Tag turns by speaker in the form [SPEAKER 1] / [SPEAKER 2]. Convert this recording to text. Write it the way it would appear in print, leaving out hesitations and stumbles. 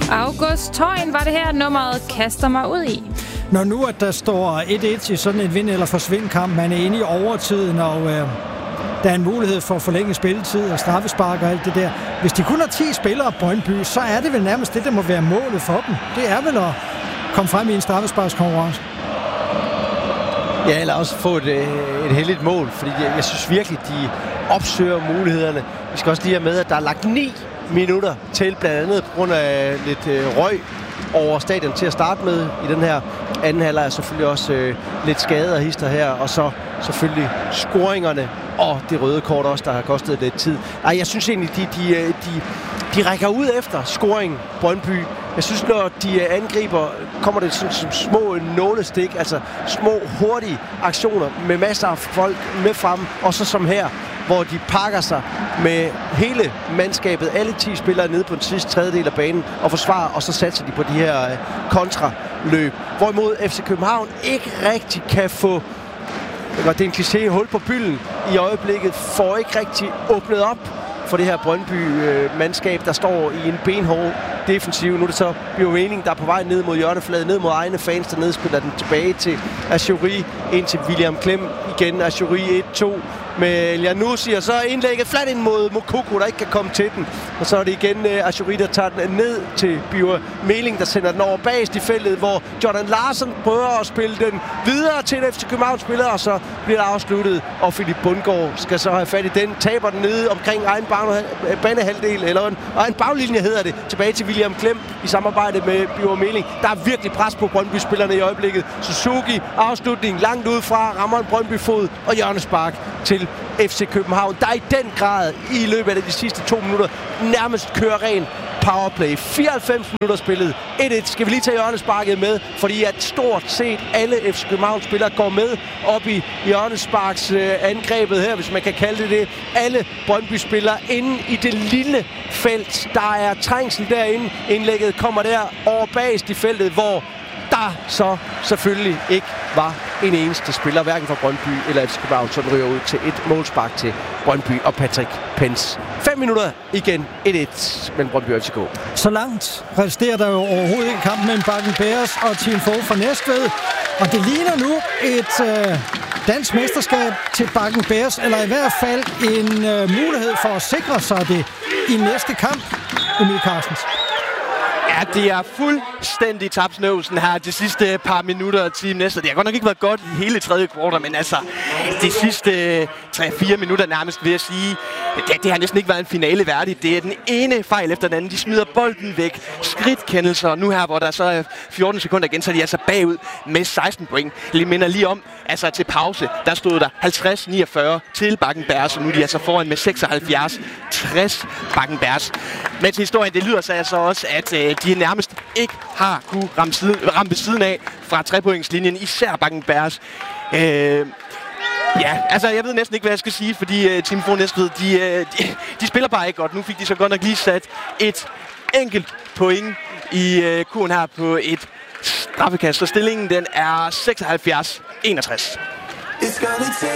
[SPEAKER 1] August Tøjen var det her, nummeret kaster mig ud i.
[SPEAKER 2] Når nu, at der står 1-1 i sådan en vind- eller forsvind-kamp, man er inde i overtiden, og der er en mulighed for at forlænge spilletid og straffespark og alt det der. Hvis de kun har 10 spillere på Brøndby, så er det vel nærmest det, der må være målet for dem. Det er vel at komme frem i en straffesparkskonkurrence.
[SPEAKER 3] Ja, eller også få et heldigt mål, fordi jeg synes virkelig, de opsøger mulighederne. Vi skal også lige have med, at der er lagt 9 minutter til, blandt andet på grund af lidt røg over stadion til at starte med i den her anden halvleg, er selvfølgelig også lidt skade og hister her, og så selvfølgelig scoringerne og det røde kort også, der har kostet lidt tid. Ej, jeg synes egentlig, de rækker ud efter scoring, Brøndby. Jeg synes, når de angriber, kommer det som små nålestik, altså små, hurtige aktioner med masser af folk med frem, og så som her, hvor de pakker sig med hele mandskabet, alle 10 spillere nede på den sidste tredjedel af banen og forsvarer, og så satser de på de her kontraløb. Hvorimod FC København ikke rigtig kan få, det er en kliché, hul på bylden i øjeblikket, får ikke rigtig åbnet op for det her Brøndby-mandskab, der står i en benhård defensiv. Nu er det så Bio Mening, der er på vej ned mod hjørnefladen, ned mod egne fans, der nedspiller den tilbage til Achouri, ind til William Klem igen. Achouri 1-2 med Janussi, og så indlægget fladt ind mod Mokoko, der ikke kan komme til den. Og så er det igen Achouri, der tager den ned til Bio Mening, der sender den over bagest i feltet, hvor Jordan Larsen prøver at spille den videre til en FC København-spiller, og så bliver det afsluttet, og Philip Bundgaard skal så have fat i den, taber den nede omkring egen banehalvdel, eller egen baglinje hedder det, tilbage til William Klem i samarbejde med Bio Mening. Der er virkelig pres på Brøndby-spillerne i øjeblikket. Suzuki, afslutning langt udefra, rammer en Brøndby-fod og hjørnespark til FC København, der i den grad i løbet af de sidste 2 minutter nærmest kører ren powerplay. 94 minutter spillet. 1-1. Skal vi lige tage hjørnesparket med, fordi at stort set alle FC København spillere går med op i hjørnesparks angrebet her, hvis man kan kalde det det. Alle Brøndby-spillere inde i det lille felt. Der er trængsel derinde. Indlægget kommer der over bagest i feltet, hvor der så selvfølgelig ikke var en eneste spiller, hverken fra Brøndby eller FC København, som ryger ud til et målspark til Brøndby og Patrick Pence. 5 minutter igen 1-1 mellem Brøndby og FCK.
[SPEAKER 2] Så langt resterer der jo overhovedet ikke kampen mellem Bakken Bears og Team Fogh fra Næstved. Og det ligner nu et dansk mesterskab til Bakken Bears, eller i hvert fald en mulighed for at sikre sig det i næste kamp, Emil Carstens.
[SPEAKER 4] Ja, det er fuldstændig tabsnøvelsen her de sidste par minutter til Næstved. Det har godt nok ikke været godt i hele tredje kvartal, men altså de sidste 3-4 minutter nærmest, vil jeg sige, det har næsten ikke været en finale værdigt. Det er den ene fejl efter den anden. De smider bolden væk. Skridtkendelser. Nu her, hvor der så er 14 sekunder igen, så er de altså bagud med 16 point. Jeg minder lige om, altså til pause, der stod der 50-49 til Bakken Bears, og nu er de altså foran med 76-60 Bakken Bears. Men til historien, det lyder så altså også, at de nærmest ikke har kunne ramme ved siden af fra 3-pointslinjen, især Bakken Bears. Ja, altså jeg ved næsten ikke, hvad jeg skal sige, fordi Team Fogh Næstved, de spiller bare ikke godt. Nu fik de så godt nok lige sat et enkelt point i kurven her på et straffekast, så stillingen den er 76-61.